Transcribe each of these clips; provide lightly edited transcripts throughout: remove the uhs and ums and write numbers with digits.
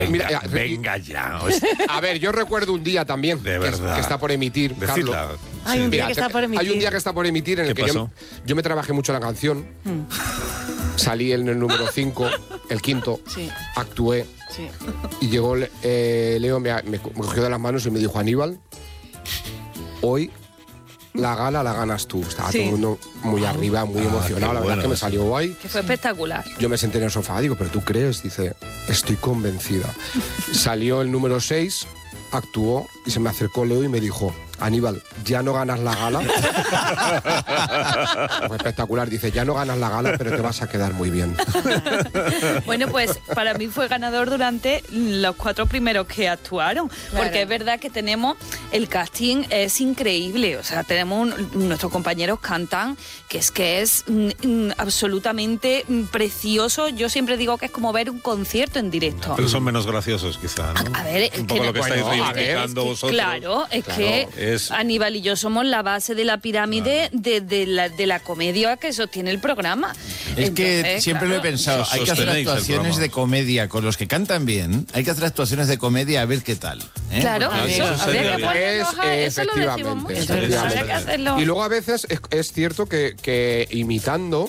Venga ya. A ver, yo recuerdo un día también De verdad. que está por emitir, Carlos. Hay un día que está por emitir. Hay un día que está por emitir en el que yo me trabajé mucho la canción. Salí en el número 5, el quinto, Sí. actué. Sí. Y llegó Leo, me cogió de las manos y me dijo: Aníbal, hoy la gala la ganas tú. Estaba todo el mundo muy arriba, muy emocionado. La verdad es que me salió guay. Que fue espectacular. Yo me senté en el sofá, digo, ¿pero tú crees? Dice, estoy convencida. Salió el número 6, actuó y se me acercó Leo y me dijo: Aníbal, ya no ganas la gala. Fue espectacular. Dice, ya no ganas la gala, pero te vas a quedar muy bien. Bueno, pues para mí fue ganador durante los 4 primeros que actuaron. Claro. Porque es verdad que tenemos, el casting es increíble. O sea, tenemos, nuestros compañeros cantan, que es absolutamente precioso. Yo siempre digo que es como ver un concierto en directo. Pero son menos graciosos, quizá, ¿no? A ver, un poco lo que estáis bueno, reivindicando vosotros. Claro, que Aníbal y yo somos la base de la pirámide de la comedia que sostiene el programa. Es que Entonces, siempre lo he pensado, hay que hacer sostenéis el actuaciones programa. de comedia con los que cantan bien, hay que hacer actuaciones de comedia a ver qué tal. Claro, Porque eso, eso habría sería que bien. ponernos a- eso lo decimos mucho. Efectivamente. Habría que hacerlo. Y luego a veces es cierto que imitando,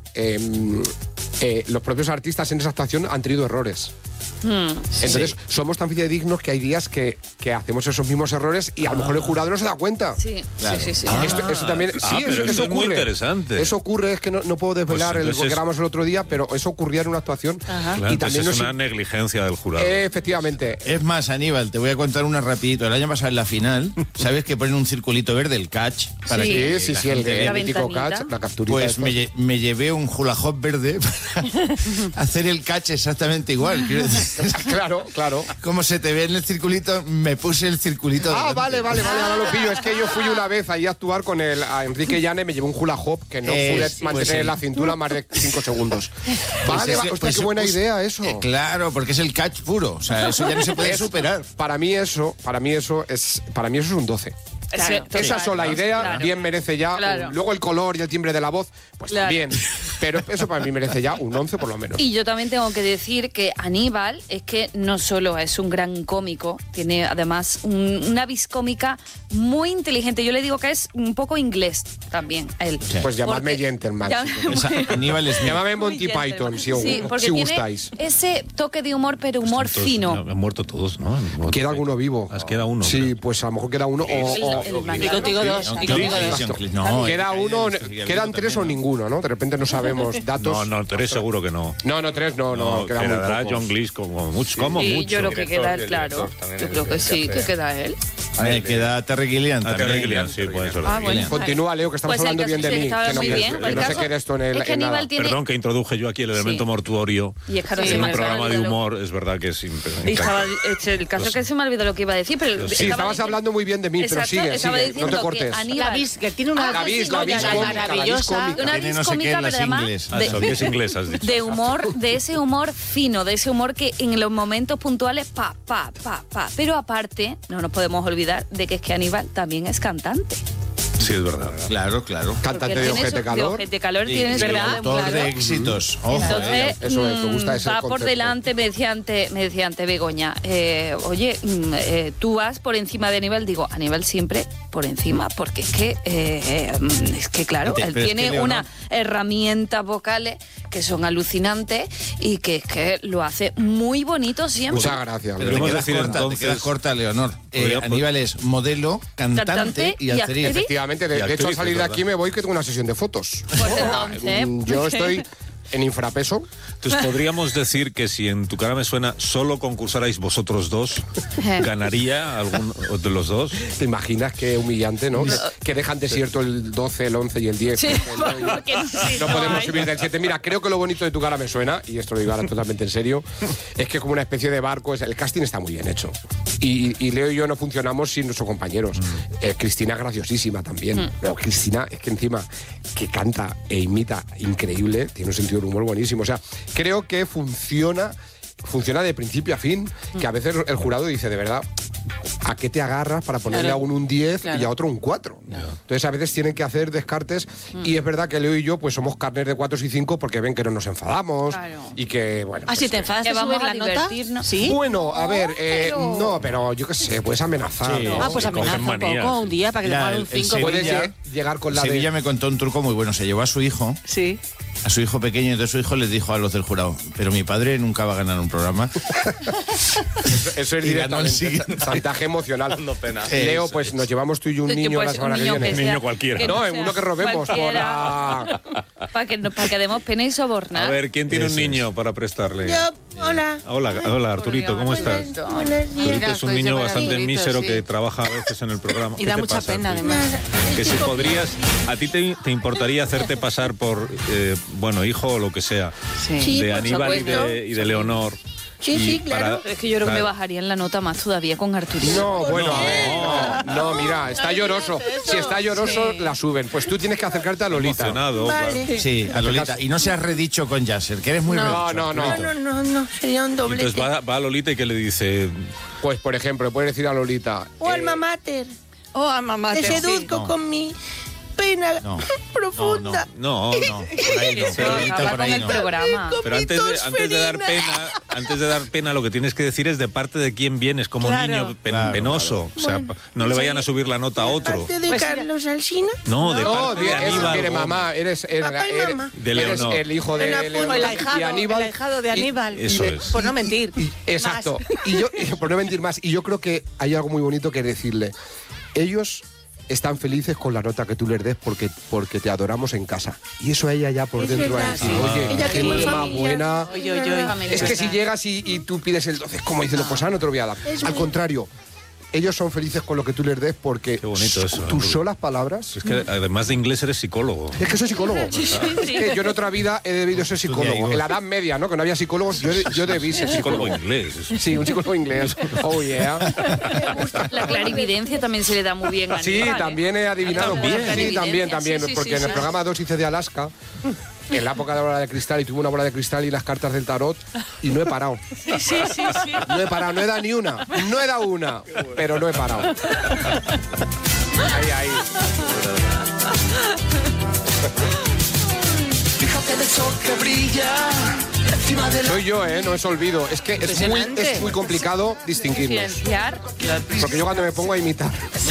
los propios artistas en esa actuación han tenido errores. Entonces somos tan fidedignos que hay días que hacemos esos mismos errores y a lo mejor el jurado no se da cuenta. Sí, Claro. sí. Esto también, sí, pero eso es muy ocurre. interesante. Eso ocurre, es que no puedo desvelar Pues lo entonces que grabamos el otro día, pero eso ocurría en una actuación. Ajá. Claro, Y también entonces es nos- una negligencia del jurado. Efectivamente. Es más, Aníbal, te voy a contar una rapidito. El año pasado en la final, ¿sabes que ponen un circulito verde, el catch? Para Sí. que Sí, la sí, el gente vea? mítico ventanita. catch, la capturita. Pues esta. me llevé un hula hop verde para hacer el catch exactamente igual. Quiero decir, Claro. como se te ve en el circulito, me puse el circulito delante. Vale, ahora lo pillo. Es que yo fui una vez ahí a actuar con a Enrique Llane, me llevé un hula hop que no pude mantener pues sí. la cintura más de 5 segundos. Vale, ese- hostia, qué buena pues, idea eso. Claro, porque es el catch puro. O sea, eso ya no se puede superar. Para mí eso es un 12. Claro, Esa sola idea claro. bien merece ya. Claro. Luego el color y el timbre de la voz, pues Claro. también. Pero eso para mí merece ya un 11 por lo menos. Y yo también tengo que decir que Aníbal es que no solo es un gran cómico, tiene además una vis cómica muy inteligente. Yo le digo que es un poco inglés también, él. Pues llamadme Porque- gentleman. Ya- Esa- Aníbal es Llámame Muy Monty gentleman. Python, si porque si tiene gustáis. ese toque de humor, pero humor Todos- fino. Han muerto todos, ¿no? ¿Queda alguno vivo? Queda uno. Sí, creo. pues a lo mejor queda uno Digo dos. No, queda uno, quedan 3 o ninguno, ¿no? De repente no sabemos datos. No, 3 seguro que no. No, 3 no, queda muy quedará poco. John Cleese como mucho. Como Sí, mucho. yo creo que queda él, claro. Yo creo que sí, que queda él. queda Terry Gilliam Ah, también. Terry Gilliam, sí, puede ser. Ah, bueno. Continúa, Leo, que estamos Pues el hablando caso bien de sí, mí. estaba Que no, muy que- bien. que El no se caso quede esto en es que en nada. Aníbal tiene... Perdón que introduje yo aquí el elemento mortuorio. Y es que ahora En se me un programa de olvidó lo- humor, es verdad que es Y impresionante. estaba, el caso es que se me olvidó lo que iba a decir, pero... Sí, estabas hablando muy bien de mí, pero Exacto, sigue, estaba sigue, no diciendo te que cortes. Aníbal- La vis, que tiene una La vis joya cómica, maravillosa. la vis cómica. Una Tiene vis no sé qué cómica, en pero las además ingles. Eso, que es inglés, has dicho. de humor, de ese humor fino, de ese humor que en los momentos puntuales, pa. Pero aparte, no nos podemos olvidar de que es que Aníbal también es cantante. Sí, es verdad. Claro. Cantante Porque de tiene Ojete De Calor. Ojete Calor Y tiene su autor claro. de éxitos. Ojo, Entonces, eso me gusta ese va por concepto. delante, me decía antes Begoña, oye, tú vas por encima de Aníbal. Digo, Aníbal siempre por encima, porque es que claro, Pero él es tiene que, Leonor, unas herramientas vocales que son alucinantes y que es que lo hace muy bonito siempre. Muchas gracias. Pero Leo. Podemos te quedas decir corta, entonces- te quedas corta, Leonor. Podría- Aníbal es modelo, cantante y actriz. Efectivamente, Y de hecho actriz, al salir es de verdad. aquí me voy que tengo una sesión de fotos. Pues entonces, Yo estoy en infrapeso. Entonces podríamos decir que si en Tu cara me suena solo concursarais vosotros dos, ¿ganaría algún de los dos? ¿Te imaginas qué humillante, no? Que dejan desierto el 12, el 11 y el 10. Sí, No porque sí, no podemos hay. subir del 7. Mira, creo que lo bonito de Tu cara me suena, y esto lo digo ahora totalmente en serio, es que como una especie de barco, el casting está muy bien hecho. Y Leo y yo no funcionamos sin nuestros compañeros. Cristina es graciosísima también. Pero Cristina es que encima que canta e imita increíble, tiene un sentido del humor buenísimo. O sea, creo que funciona de principio a fin, que a veces el jurado dice, de verdad, ¿a qué te agarras para ponerle a uno un 10 y a otro un 4? Entonces a veces tienen que hacer descartes y es verdad que Leo y yo pues somos carnes de 4 y 5 porque ven que no nos enfadamos y que, bueno... ¿Ah, si te enfadas te subes la nota? ¿Sí? Bueno, a ver, no, pero yo qué sé, puedes amenazar. Sí. ¿no? Pues amenaza un poco un día para que te pongan un 5. Puedes llegar con la Sevilla me contó un truco muy bueno, se llevó a su hijo. Sí. A su hijo pequeño, entonces su hijo les dijo a los del jurado, pero mi padre nunca va a ganar un programa. Eso es directamente chantaje emocional. Leo, pues nos llevamos tú y yo un niño la semana que viene. Un niño cualquiera. No, uno que robemos por la... Para que demos pena y sobornar. A ver, ¿quién tiene un niño para prestarle? Yo, hola. Hola, Arturito, ¿cómo estás? Buenos días. Arturito es un niño bastante mísero que trabaja a veces en el programa. Y da mucha pena, además. Que si podrías, ¿a ti te importaría hacerte pasar por, hijo o lo que sea, de Aníbal y de Leonor? Sí, claro. Es que yo creo que me bajaría en la nota más todavía con Arturito. No, bueno, no, mira, está lloroso. Si está lloroso, la suben. Pues tú tienes que acercarte a Lolita. Emocionado, Vale. claro. Sí, a Lolita. Y no seas redicho con Yasser, que eres muy redicho. No. Sería un doblete. Entonces va a Lolita y que le dice... Pues, por ejemplo, le puedes decir a Lolita... O alma mater. Oh, mamá, Te seduzco con mi pena profunda. No. Por ahí no. Pero Lolita, acaba por con ahí el no. programa. Pero antes de dar pena, lo que tienes que decir es de parte de quién vienes, como un niño penoso. O sea, no le vayan a subir la nota a otro. ¿Parte de Carlos Alsina? No, de parte de Aníbal. Mire, mamá, eres Papá y mamá. De Leonor. el hijo de Leonor El y Aníbal. ahijado de Aníbal. Eso es. Por no mentir. Exacto. Y yo, por no mentir más, y yo creo que hay algo muy bonito que decirle. Ellos están felices con la nota que tú les des porque te adoramos en casa. Y eso a ella ya por dentro verdad, es sí. oye, Ella qué tiene más familia. buena. Es que si llegas y tú pides el 12, como diciendo, pues no te lo voy a dar. Al contrario, ellos son felices con lo que tú les des porque Qué bonito eso, tus solas palabras... Es que además de inglés eres psicólogo. Es que soy psicólogo. Es que yo en otra vida he debido ser psicólogo. En la Edad Media, ¿no? Que no había psicólogos, yo debí ser Psicólogo psicólogo. inglés. Sí, un psicólogo inglés. Oh, yeah. La clarividencia también se le da muy bien a Sí, Aníbal, ¿eh? también he adivinado. Bien. Sí, también. Sí, Porque en el programa 2 hice de Alaska, en la época de la bola de cristal, y tuve una bola de cristal y las cartas del tarot, y no he parado. Sí. No he parado, no he dado ni una. No he dado una, pero no he parado. Ahí. Fíjate del sol que brilla encima de la... Soy yo, no es olvido. Es que es muy complicado distinguirnos. Silenciar. Porque yo cuando me pongo a imitar...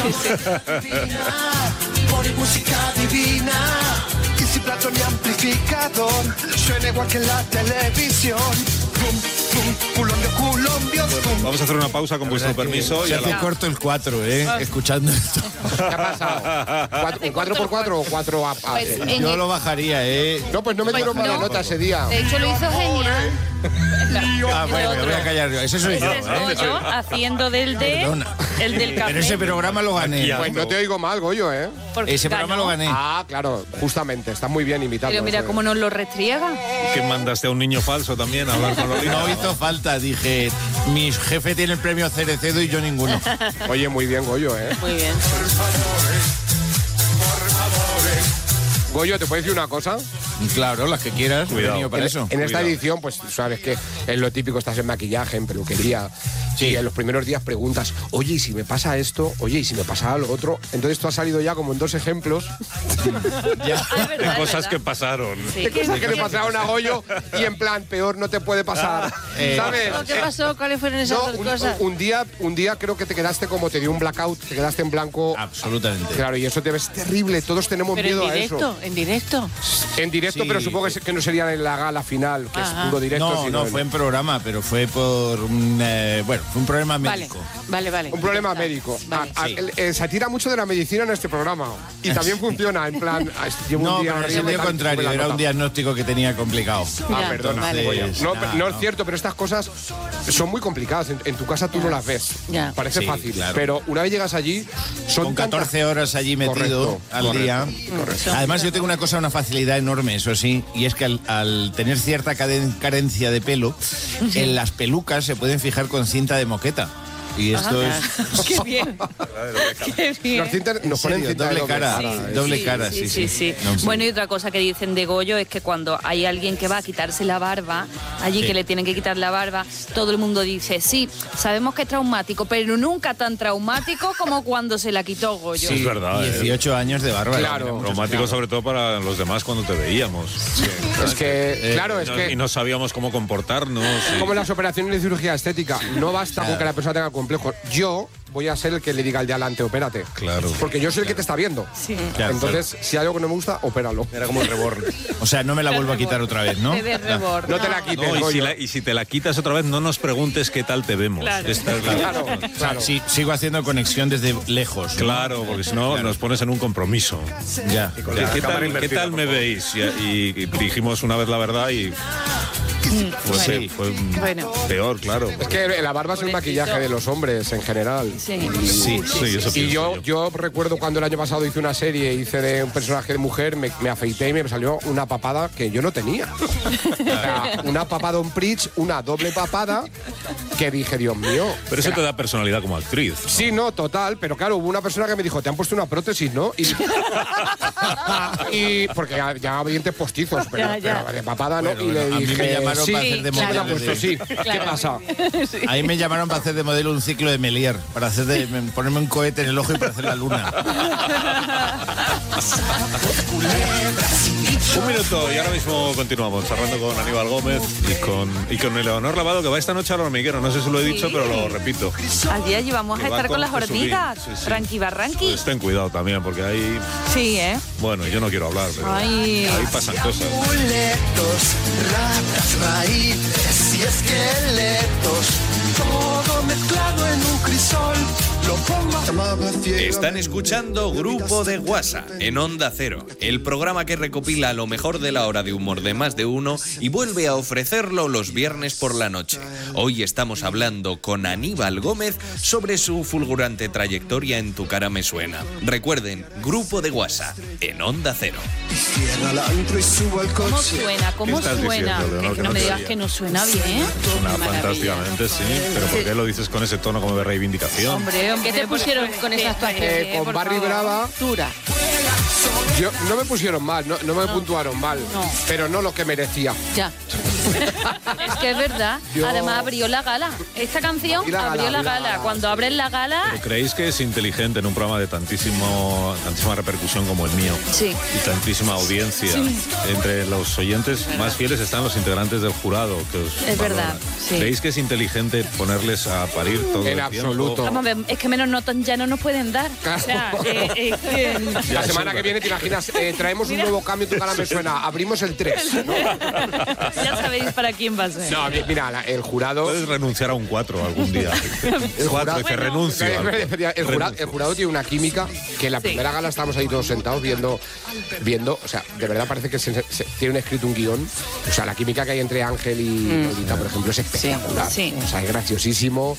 Pone música divina y sin plato ni amplificador suena igual que en la televisión. Pum, pum, culombio, pum. Vamos a hacer una pausa con vuestro permiso. Se hace corto el 4, escuchando esto. ¿Qué ha pasado? ¿Un 4x4 o 4 a... Pues, Yo lo bajaría, No, pues no me dieron mala nota ese día. De hecho, lo hizo genial. Bueno, me voy a callar yo. Ese soy yo, Ese soy yo haciendo del café. Pero ese programa lo gané. Pues no te oigo mal, Goyo, Porque Ese programa ganó. lo gané. Ah, claro, justamente. Está muy bien imitando. Pero mira eso, cómo nos lo restriega. Que mandaste a un niño falso también a hablar con Lolita. No hizo falta, dije, mi jefe tiene el premio Cerecedo y yo ninguno. Oye, muy bien, Goyo, Muy bien. Goyo, ¿te puedo decir una cosa? Claro, las que quieras, he Cuidado. venido para eso. En esta edición, pues sabes que es lo típico, estás en maquillaje, en peluquería. Sí. Y en los primeros días preguntas, oye, ¿y si me pasa esto? Oye, ¿y si me pasa lo otro? Entonces tú has salido ya como en 2 ejemplos De cosas que pasaron. de cosas que le pasaron a Goyo y en plan, peor no te puede pasar. ¿Sabes? ¿Qué pasó? ¿Cuáles fueron esas No, dos cosas? un día creo que te quedaste como te dio un blackout, te quedaste en blanco. Absolutamente. Claro, y eso te ves terrible, todos tenemos Pero miedo en a eso. directo. En directo, Sí. pero supongo que no sería en la gala final, que es puro directo. No, fue en programa, pero fue por un, fue un problema Vale, médico. vale. Un problema médico. Vale. Se tira mucho de la medicina en este programa. Y también funciona, en plan, llevo No, un día pero es el horrible, día tal, contrario, sube la era un nota. diagnóstico que tenía complicado. Ah, Ya, perdona. vale. Goyo. No, Nah, no es cierto, pero estas cosas son muy complicadas. En tu casa tú no las ves. Ya. Parece Sí, fácil. claro. Pero una vez llegas allí, son Con tantas- 14 horas allí metido Correcto, al correcto, día. correcto. Además, yo tengo una facilidad enorme, eso sí, y es que al tener cierta carencia de pelo, en las pelucas se pueden fijar con cinta de moqueta. Y esto es... Qué bien. Qué bien. Nos ponen cinta de doble cara. cara. Doble cara, sí. No, Bueno, y otra cosa que dicen de Goyo es que cuando hay alguien que va a quitarse la barba, allí que le tienen que quitar la barba, todo el mundo dice, sí, sabemos que es traumático, pero nunca tan traumático como cuando se la quitó Goyo. Sí, es verdad. 18 años de barba. Claro. Traumático sobre todo para los demás cuando te veíamos. Es que, claro, es que... Y no sabíamos cómo comportarnos. Como las operaciones de cirugía estética, no basta con que la persona tenga complejos. Yo voy a ser el que le diga al de adelante, opérate. Claro. Porque yo soy el que te está viendo. Sí. Claro, Entonces, si hay algo que no me gusta, opéralo. Era como el reborn. O sea, no me la vuelvo a quitar otra vez, ¿no? De reborn. No te la quites, No, Goyo. y si te la quitas otra vez, no nos preguntes qué tal te vemos. Claro. Claro, claro. Sí, sigo haciendo conexión desde lejos. ¿no? Claro, porque si no nos pones en un compromiso. Ya. ¿Qué tal me veis? Y dijimos una vez la verdad y fue Bueno. peor, claro. Es que la barba es el maquillaje de los hombres en general. Sí. Sí, eso Y pienso yo recuerdo cuando el año pasado hice una serie, hice de un personaje de mujer, me afeité y me salió una papada que yo no tenía. O sea, una papada on bridge, una doble papada, que dije, Dios mío. Pero eso te da personalidad como actriz. Sí, no, total, pero claro, hubo una persona que me dijo, te han puesto una prótesis, ¿no? Y porque ya había dientes postizos, pero de papada no. Bueno, y le a mí dije, me llamaron sí, para hacer de sí, me la modelo han puesto, de- sí. ¿Qué pasa? Ahí me llamaron para hacer de modelo un ciclo de Melier, para ponerme un cohete en el ojo y para hacer la luna. Un minuto y ahora mismo continuamos charlando con Aníbal Gómez y con Eleonor Lavado, que va esta noche al hormiguero. No sé si lo he dicho, pero lo repito. Allí allí vamos a Que va estar con las Jesús hormigas. Guín. Sí, sí. Tranqui barranqui. Pues ten cuidado también, porque ahí, Sí, ¿eh? bueno, yo no quiero hablar, pero Ay. ahí pasan cosas. Amuletos, ratas, raíces y esqueletos, todo mezclado en un crisol. Lo pongo Están escuchando Grupo de Guasa en Onda Cero, el programa que recopila lo mejor de la hora de humor de más de uno y vuelve a ofrecerlo los viernes por la noche. Hoy estamos hablando con Aníbal Gómez sobre su fulgurante trayectoria en Tu cara me suena. Recuerden, Grupo de Guasa en Onda Cero. Cierra el antro y subo al ¿Cómo coche. suena? ¿Cómo ¿Qué estás suena? diciendo, Leonor, Que que no no me te digas oye? que no suena bien. Suena fantásticamente, sí. Pero ¿por qué lo dices con ese tono como de reivindicación? Hombre, ¿qué te pusieron con esa actuación? Con Barry Brava, no me pusieron mal, no me puntuaron mal, pero no lo que merecía. Ya. Es que es verdad. Yo- Además abrió la gala. Esta canción Y la gala, abrió la y la gala. gala. Cuando abres la gala, ¿Pero creéis que es inteligente en un programa de tantísima repercusión como el mío sí. y tantísima audiencia? Entre los oyentes más fieles están los integrantes del jurado que os Es valoran. verdad, sí. ¿Creéis que es inteligente ponerles a parir todo En el absoluto. tiempo? Vamos a ver, es que menos notas ya no nos pueden dar. O sea, La semana que viene te imaginas, traemos un nuevo cambio, Tu cara me suena, abrimos el 3. ya sabéis para quién va a ser. No, mira, el jurado... Puedes renunciar a un 4 algún día. El 4 que Bueno, renuncio. El jurado tiene una química que en la Sí. primera gala estábamos ahí todos sentados viendo, o sea, de verdad parece que tienen escrito un guión. O sea, la química que hay entre Ángel y Lolita, por ejemplo, es espectacular. Sí. O sea, es graciosísimo.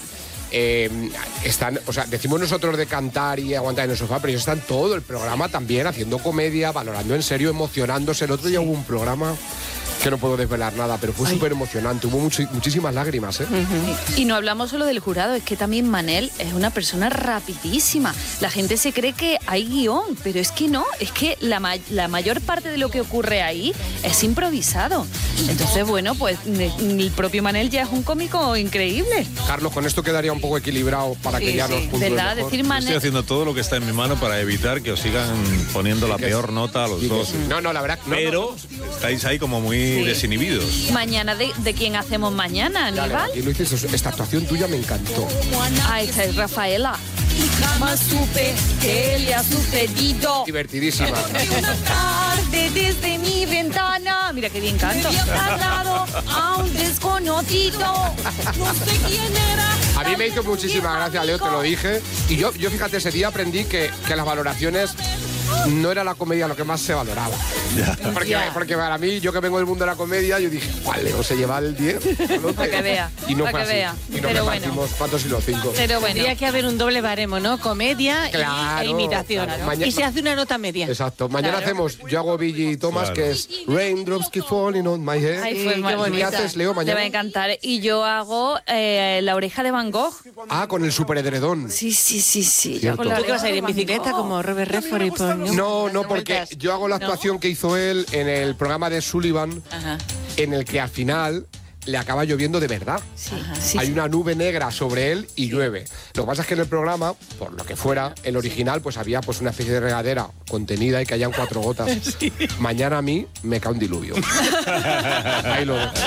O sea, decimos nosotros de cantar y aguantar en el sofá, pero ellos están todo el programa también haciendo comedia, valorando en serio, emocionándose. El otro día hubo un programa que no puedo desvelar nada, pero fue súper emocionante. Hubo muchísimas lágrimas, ¿eh? Y no hablamos solo del jurado, es que también Manel es una persona rapidísima. La gente se cree que hay guión, pero es que no, es que la mayor parte de lo que ocurre ahí es improvisado. Entonces, bueno, pues el propio Manel ya es un cómico increíble. Carlos, con esto quedaría un poco equilibrado para que ya nos puntúen ¿Verdad? mejor. Decir Estoy Manel... haciendo todo lo que está en mi mano para evitar que os sigan poniendo la peor nota a los dos. No, la verdad. No, Pero estáis ahí como muy desinhibidos. Mañana, ¿de quién hacemos mañana, Aníbal? Y lo dices, esta actuación tuya me encantó. Ah, esta es Rafaela. Jamás supe que le ha sucedido. Divertidísima. Una tarde desde mi ventana. Mira qué bien canto. Hablado a un desconocido. No sé quién era. A mí me hizo muchísima gracia, Leo, te lo dije. Y yo fíjate, ese día aprendí que las valoraciones no era la comedia lo que más se valoraba. Porque para mí, yo que vengo del mundo de la comedia, yo dije, ¿cuál Leo se lleva el 10? Para que vea. Y no para fue que así. vea. Y nos Pero repartimos, bueno. ¿cuántos y los 5? Pero bueno. Tendría que haber un doble baremo, ¿no? Comedia Claro, e imitación. claro. Y se hace una nota media. Exacto. Mañana Claro. hacemos, yo hago Billy y Thomas, Claro. que es Raindrops Keep Falling on My Head. Ay, fue ¿Y muy qué bonita. haces, Leo, Te va a mañana? encantar. Y yo hago La oreja de Van Gogh. Ah, con el superedredón. Sí. Cierto. Yo hago La ¿Tú qué vas a ir en oreja de Van bicicleta Gogh. como Robert Redford y por No, porque yo hago la actuación que hizo él en el programa de Sullivan, Ajá. en el que al final le acaba lloviendo de verdad. Sí, Hay una nube negra sobre él y llueve. Lo que pasa es que en el programa, por lo que fuera, el original, pues había pues una especie de regadera contenida y que hayan 4 gotas. Mañana a mí me cae un diluvio. Ahí lo dejo.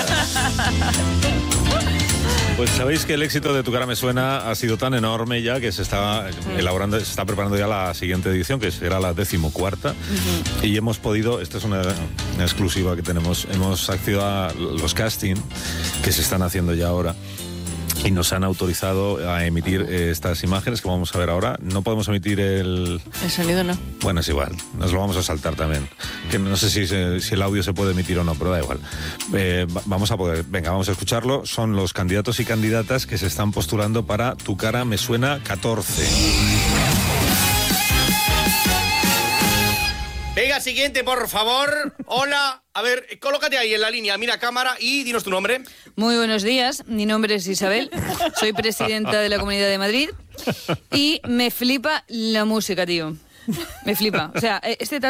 Pues sabéis que el éxito de Tu cara me suena ha sido tan enorme ya que se está elaborando, se está preparando ya la siguiente edición, que será la 14ª. Y hemos podido, esta es una exclusiva que tenemos, hemos accedido a los castings que se están haciendo ya ahora. Y nos han autorizado a emitir estas imágenes que vamos a ver ahora. No podemos emitir el sonido no. Bueno, es igual, nos lo vamos a saltar también. Que no sé si el audio se puede emitir o no, pero da igual. Vamos a poder, venga, vamos a escucharlo. Son los candidatos y candidatas que se están postulando para Tu cara me suena 14. Venga, siguiente, por favor. Hola. A ver, colócate ahí en la línea, mira cámara y dinos tu nombre. Muy buenos días, mi nombre es Isabel, soy presidenta de la Comunidad de Madrid y me flipa la música, tío. Me flipa. O sea, este